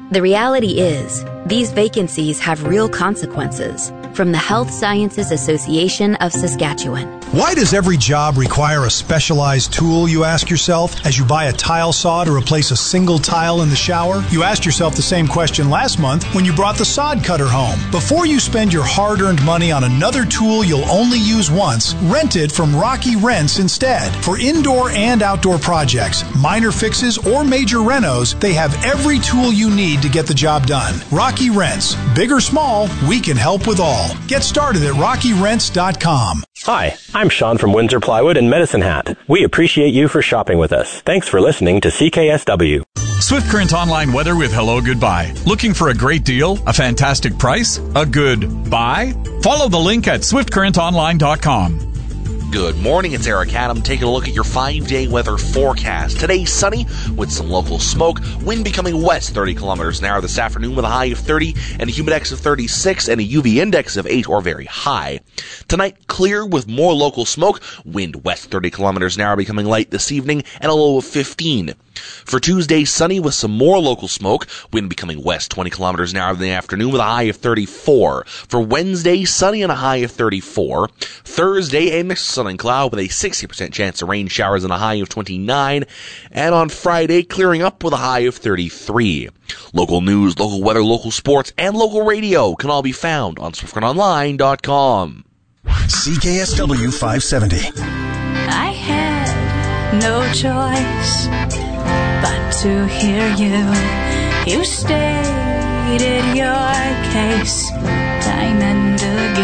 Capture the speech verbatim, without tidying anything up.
The reality is, these vacancies have real consequences. From the Health Sciences Association of Saskatchewan. Why does every job require a specialized tool, you ask yourself, as you buy a tile saw to replace a single tile in the shower? You asked yourself the same question last month when you brought the sod cutter home. Before you spend your hard-earned money on another tool you'll only use once, rent it from Rocky Rents instead. For indoor and outdoor projects, minor fixes, or major renos, they have every tool you need to get the job done. Rocky Rents. Big or small, we can help with all. Get started at rocky rents dot com. Hi, I'm Sean from Windsor Plywood and Medicine Hat. We appreciate you for shopping with us. Thanks for listening to C K S W. Swift Current Online weather with Hello Goodbye. Looking for a great deal? A fantastic price? A good buy? Follow the link at swift current online dot com. Good morning, it's Eric Adam taking a look at your five-day weather forecast. Today, sunny with some local smoke, wind becoming west thirty kilometers an hour this afternoon with a high of thirty and a humidex of thirty-six and a U V index of eight or very high. Tonight, clear with more local smoke, wind west thirty kilometers an hour becoming light this evening and a low of fifteen. For Tuesday, sunny with some more local smoke, wind becoming west twenty kilometers an hour in the afternoon with a high of thirty-four. For Wednesday, sunny and a high of thirty-four. Thursday, a mixed sun and cloud with a sixty percent chance of rain showers and a high of twenty-nine. And on Friday, clearing up with a high of thirty-three. Local news, local weather, local sports, and local radio can all be found on swift current online dot com. C K S W five seventy. I had no choice but to hear you. You stated your case time and again.